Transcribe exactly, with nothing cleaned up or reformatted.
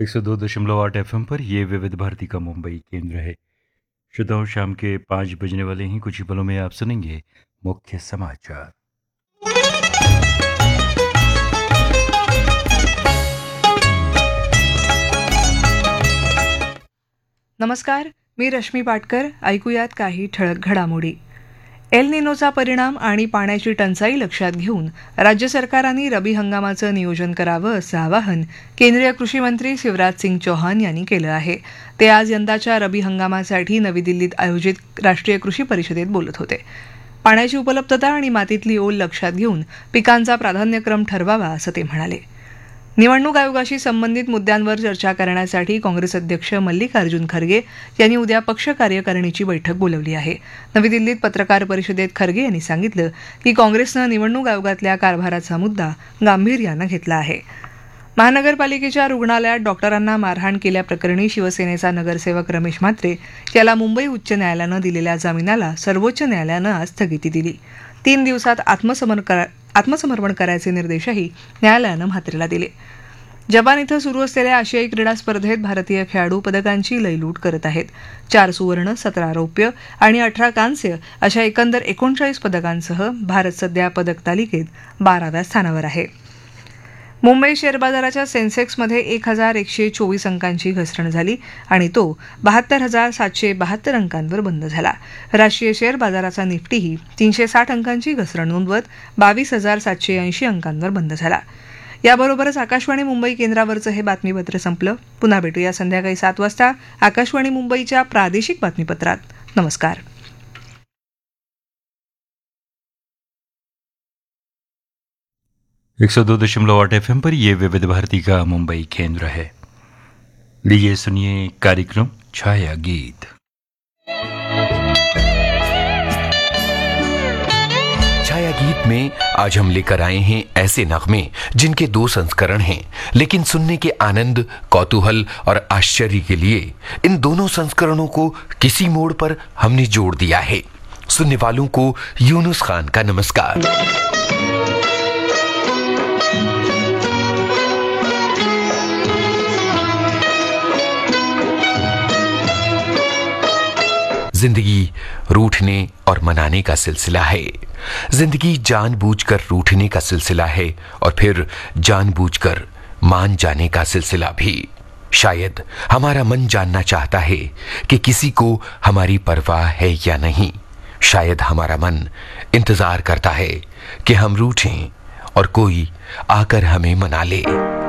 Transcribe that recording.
एक सौ दो दशमलव आठ एफ एम पर ये विविध भारती का मुंबई केंद्र है। श्रोताओं, शाम के पाँच बजने वाले हैं। कुछ ही पलों में आप सुनेंगे मुख्य समाचार। नमस्कार, मी रश्मी पाटकर. ऐकूयात काही ठळक घडामोडी. एल निनोचा परिणाम आणि पाण्याची टंचाई लक्षात घेऊन राज्य सरकारांनी रबी हंगामाचं नियोजन करावं असं आवाहन केंद्रीय कृषी मंत्री शिवराज सिंग चौहान यांनी केलं आहे. ते आज यंदाच्या रबी हंगामासाठी नवी दिल्लीत आयोजित राष्ट्रीय कृषी परिषदेत बोलत होते. पाण्याची उपलब्धता आणि मातीतली ओल लक्षात घेऊन पिकांचा प्राधान्यक्रम ठरवावा असं ते म्हणाले. निवडणूक आयोगाशी संबंधित मुद्द्यांवर चर्चा करण्यासाठी काँग्रेस अध्यक्ष मल्लिकार्जुन खरगे यांनी उद्या पक्ष कार्यकारिणीची बैठक बोलावली आहे. नवी दिल्लीत पत्रकार परिषदेत खरगे यांनी सांगितलं की काँग्रेसनं निवडणूक आयोगातल्या कारभाराचा मुद्दा गांभीर्यानं घेतला आहे. महानगरपालिकेच्या रुग्णालयात डॉक्टरांना मारहाण केल्याप्रकरणी शिवसेनेचा नगरसेवक रमेश म्हात्रे याला मुंबई उच्च न्यायालयानं दिलेल्या जामिनाला सर्वोच्च न्यायालयानं आज स्थगिती दिली. तीन दिवसात आत्मसमर्पण आत्मसमर्पण करायचे निर्देशही न्यायालयानं म्हात्रेला दिले. जपान इथं सुरू असलेल्या आशियाई क्रीडा स्पर्धेत भारतीय खेळाडू पदकांची लयलूट करत आहेत. चार सुवर्ण, सतरा रौप्य आणि अठरा कांस्य अशा एकंदर एकोणचाळीस पदकांसह भारत सध्या पदक तालिकेत बाराव्या स्थानावर आहे. मुंबई शेअर बाजाराच्या सेन्सेक्समध्ये एक हजार एकशे चोवीस अंकांची घसरण झाली आणि तो बहात्तर हजार सातशे बहात्तर अंकांवर बंद झाला. राष्ट्रीय शेअर बाजाराचा निफ्टीही तीनशे साठ अंकांची घसरण नोंदवत बावीस हजार सातशे ऐंशी अंकांवर बंद झाला. याबरोबरच आकाशवाणी मुंबई केंद्रावरचं हे बातमीपत्र संपलं. पुन्हा भेटूया संध्याकाळी सात वाजता आकाशवाणी मुंबईच्या प्रादेशिक बातमीपत्रात. नमस्कार. एक सौ दो दशमलव आठ एफ एम पर यह विविध भारती का मुंबई केंद्र है. लीजिए सुनिए कार्यक्रम छाया गीत. छाया गीत में आज हम लेकर आए हैं ऐसे नगमे जिनके दो संस्करण हैं, लेकिन सुनने के आनंद, कौतूहल और आश्चर्य के लिए इन दोनों संस्करणों को किसी मोड़ पर हमने जोड़ दिया है. सुनने वालों को यूनुस खान का नमस्कार. जिंदगी रूठने और मनाने का सिलसिला है. जिंदगी जानबूझकर रूठने का सिलसिला है और फिर जानबूझकर मान जाने का सिलसिला भी. शायद हमारा मन जानना चाहता है कि किसी को हमारी परवाह है या नहीं. शायद हमारा मन इंतजार करता है कि हम रूठें और कोई आकर हमें मना ले.